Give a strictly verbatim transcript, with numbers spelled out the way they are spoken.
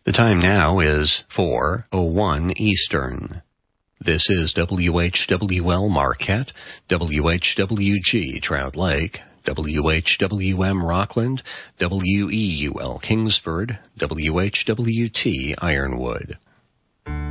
The time now is four oh one Eastern. This is W H W L Marquette, W H W G Trout Lake, W H W M Rockland, W E U L Kingsford, W H W T Ironwood.